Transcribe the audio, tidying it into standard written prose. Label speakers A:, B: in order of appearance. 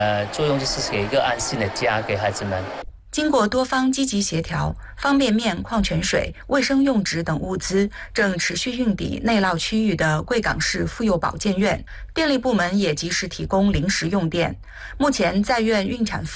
A: 作用就是给一个安心的家给孩子们。
B: 经过多方积极协调，方便面、矿泉水、卫生用纸等物资正持续运抵内涝区域的贵港市妇幼保健院，电力部门也及时提供临时用电。目前在院孕产妇